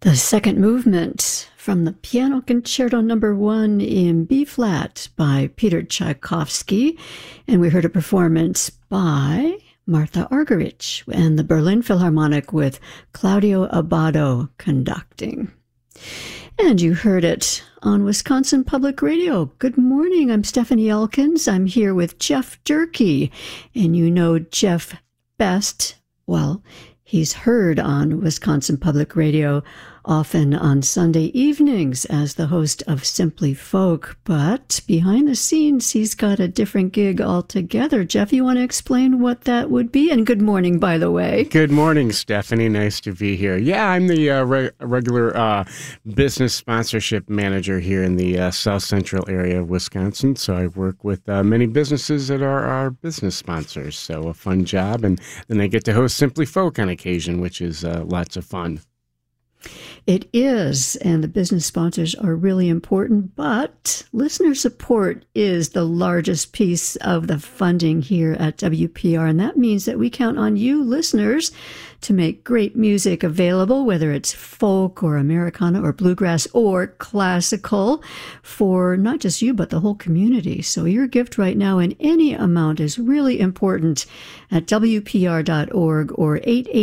The second movement from the Piano Concerto No. 1 in B-flat by Peter Tchaikovsky, and we heard a performance by Martha Argerich and the Berlin Philharmonic with Claudio Abbado conducting. And you heard it on Wisconsin Public Radio. Good morning, I'm Stephanie Elkins. I'm here with Jeff Durkee, and you know Jeff best. Well, he's heard on Wisconsin Public Radio often on Sunday evenings as the host of Simply Folk, but behind the scenes, he's got a different gig altogether. Jeff, you want to explain what that would be? And good morning, by the way. Good morning, Stephanie. Nice to be here. Yeah, I'm the regular business sponsorship manager here in the South Central area of Wisconsin. So I work with many businesses that are our business sponsors. So a fun job. And then I get to host Simply Folk on occasion, which is lots of fun. It is, and the business sponsors are really important, but listener support is the largest piece of the funding here at WPR, and that means that we count on you, listeners, to make great music available, whether it's folk or Americana or bluegrass or classical, for not just you, but the whole community. So your gift right now in any amount is really important at WPR.org or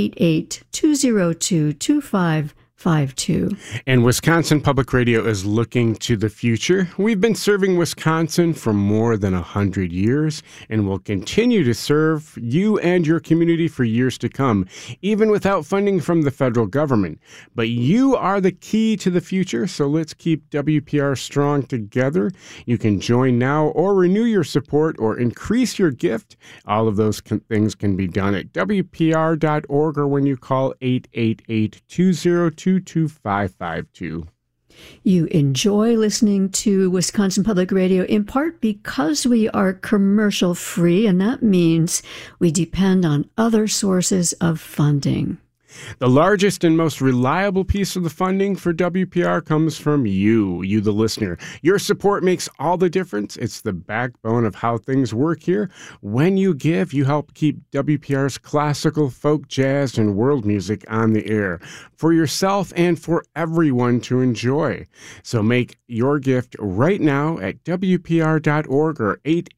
888-202-2552. And Wisconsin Public Radio is looking to the future. We've been serving Wisconsin for more than 100 years and will continue to serve you and your community for years to come, even without funding from the federal government. But you are the key to the future, so let's keep WPR strong together. You can join now or renew your support or increase your gift. All of those things can be done at WPR.org or when you call 888-202-2552. You enjoy listening to Wisconsin Public Radio in part because we are commercial free, and that means we depend on other sources of funding. The largest and most reliable piece of the funding for WPR comes from you, the listener. Your support makes all the difference. It's the backbone of how things work here. When you give, you help keep WPR's classical, folk, jazz, and world music on the air for yourself and for everyone to enjoy. So make your gift right now at WPR.org or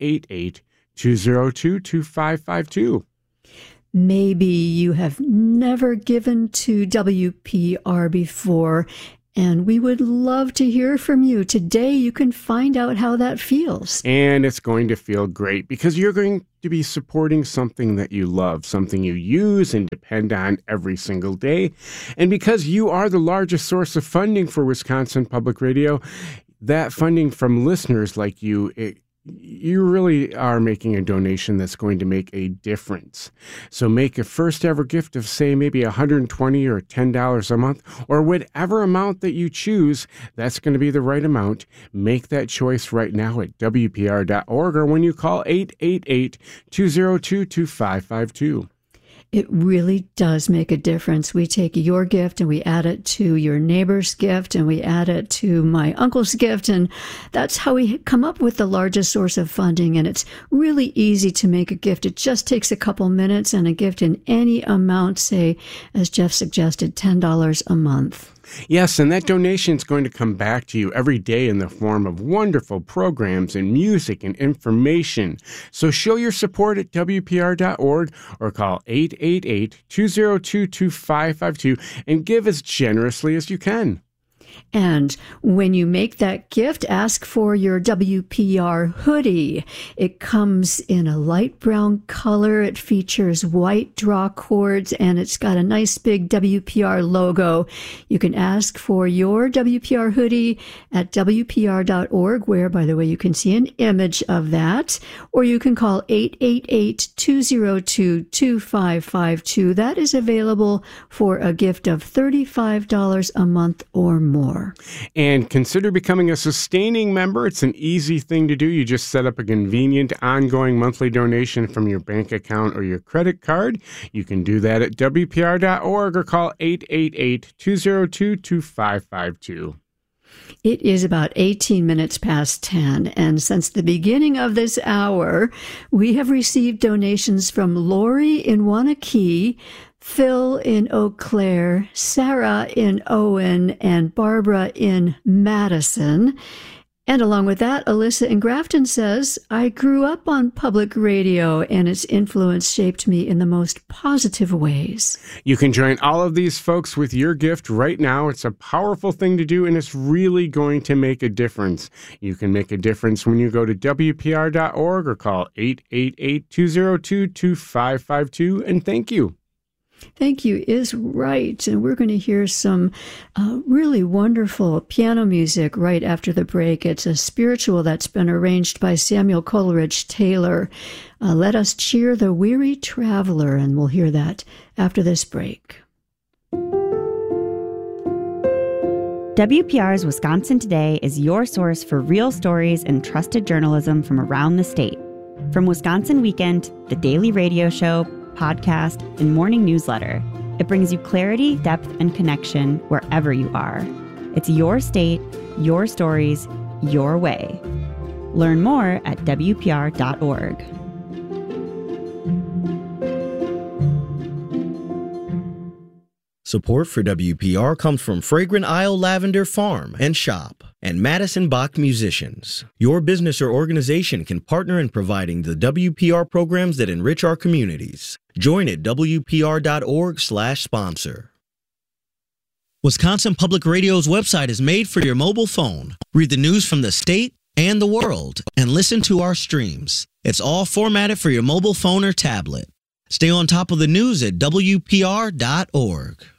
888-202-2552. Maybe you have never given to WPR before, and we would love to hear from you. Today, you can find out how that feels. And it's going to feel great because you're going to be supporting something that you love, something you use and depend on every single day. And because you are the largest source of funding for Wisconsin Public Radio, that funding from listeners like you, you really are making a donation that's going to make a difference. So make a first ever gift of, say, maybe $120 or $10 a month, or whatever amount that you choose. That's going to be the right amount. Make that choice right now at WPR.org or when you call 888-202-2552. It really does make a difference. We take your gift and we add it to your neighbor's gift and we add it to my uncle's gift. And that's how we come up with the largest source of funding. And it's really easy to make a gift. It just takes a couple minutes, and a gift in any amount, say, as Jeff suggested, $10 a month. Yes, and that donation is going to come back to you every day in the form of wonderful programs and music and information. So show your support at WPR.org or call 888-202-2552 and give as generously as you can. And when you make that gift, ask for your WPR hoodie. It comes in a light brown color. It features white draw cords, and it's got a nice big WPR logo. You can ask for your WPR hoodie at WPR.org, where, by the way, you can see an image of that. Or you can call 888-202-2552. That is available for a gift of $35 a month or more. And consider becoming a sustaining member. It's an easy thing to do. You just set up a convenient ongoing monthly donation from your bank account or your credit card. You can do that at WPR.org or call 888-202-2552. It is about 18 minutes past 10, and since the beginning of this hour, we have received donations from Lori in Waunakee, Phil in Eau Claire, Sarah in Owen, and Barbara in Madison. And along with that, Alyssa in Grafton says, I grew up on public radio and its influence shaped me in the most positive ways. You can join all of these folks with your gift right now. It's a powerful thing to do, and it's really going to make a difference. You can make a difference when you go to WPR.org or call 888-202-2552, and thank you. Thank you is right. And we're going to hear some really wonderful piano music right after the break. It's a spiritual that's been arranged by Samuel Coleridge Taylor. Let us cheer the weary traveler, and we'll hear that after this break. WPR's Wisconsin Today is your source for real stories and trusted journalism from around the state. From Wisconsin Weekend, the daily radio show, podcast, and morning newsletter, it brings you clarity, depth, and connection wherever you are. It's your state, your stories, your way. Learn more at WPR.org. Support for WPR comes from Fragrant Isle Lavender Farm and Shop and Madison Bach Musicians. Your business or organization can partner in providing the WPR programs that enrich our communities. Join at WPR.org/sponsor. Wisconsin Public Radio's website is made for your mobile phone. Read the news from the state and the world and listen to our streams. It's all formatted for your mobile phone or tablet. Stay on top of the news at WPR.org.